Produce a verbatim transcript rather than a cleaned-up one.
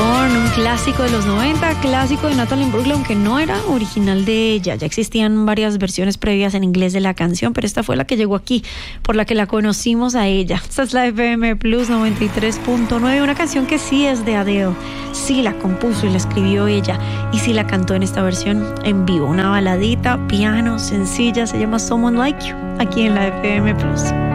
con un clásico de los noventa, clásico de Natalie Imbruglia, aunque no era original de ella. Ya existían varias versiones previas en inglés de la canción, pero esta fue la que llegó aquí, por la que la conocimos a ella. Esta es la F M Plus noventa y tres punto nueve, una canción que sí es de Adele, sí la compuso y la escribió ella, y sí la cantó en esta versión en vivo. Una baladita, piano, sencilla, se llama Someone Like You, aquí en la F M Plus.